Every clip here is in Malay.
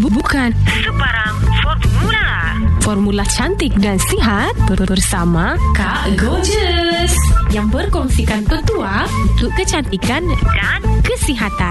Bukan sebarang formula. Formula cantik dan sihat bersama Kak Gorgeous yang berkongsikan petua untuk kecantikan Dan kesihatan.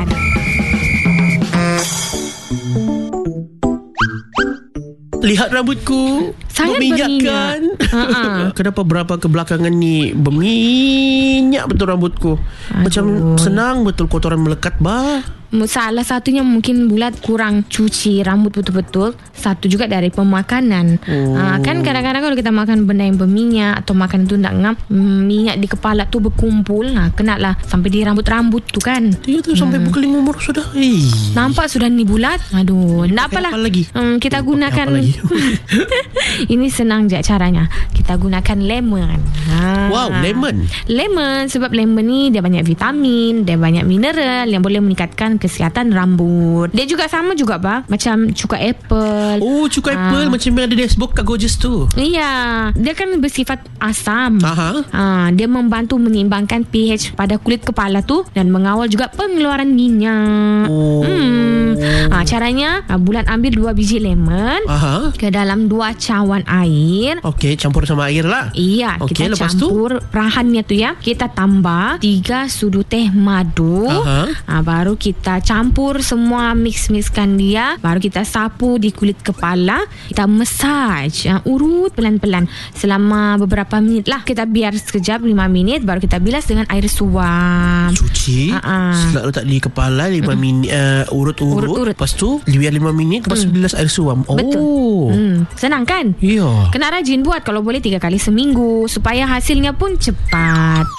Lihat rambutku, Sangat berminyak kan? Kenapa berapa kebelakangan ni berminyak betul rambutku? Macam senang betul kotoran melekat bah. Salah satunya mungkin Bulat kurang cuci rambut betul-betul. Satu juga dari pemakanan. Kan kadang-kadang kalau kita makan benda yang berminyak atau makan itu tak ngam, minyak di kepala tu berkumpul, kena lah sampai di rambut-rambut tu kan. Dia tu sampai berkeling umur sudah. Nampak sudah ni Bulat. Aduh, tak apalah. Apa lagi? Kita gunakan Apa lagi? ini senang je caranya. Kita gunakan lemon. Wow, lemon. Lemon, sebab lemon ni dia banyak vitamin, dia banyak mineral yang boleh meningkatkan kesihatan rambut. Dia juga sama juga bah, macam cuka apple. Oh, cuka apple macam yang ada di dashboard Kak Gorgeous tu. Iya, dia kan bersifat asam. Dia membantu menyeimbangkan pH pada kulit kepala tu dan mengawal juga pengeluaran minyak. Caranya Bulan ambil 2 biji lemon ke dalam 2 cawan air. Okey, campur sama air lah. Iya, okay, kita campur perahannya tu ya. Kita tambah 3 sudu teh madu. Baru kita campur semua, mix-mixkan dia. Baru kita sapu di kulit kepala. Kita massage, urut pelan-pelan selama beberapa minit lah. Kita biar sekejap 5 minit. Baru kita bilas dengan air suam. Cuci, letak di kepala 5 minit, urut-urut. Lepas tu biar 5 minit. Lepas tu bilas air suam. Betul. Senang kan? Ya. Kena rajin buat, kalau boleh 3 kali seminggu supaya hasilnya pun cepat.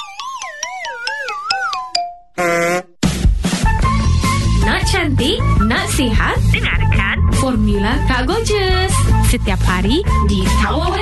Nak cantik, nak sihat, dengarkan Formula Kak Gorgeous setiap hari di Tawau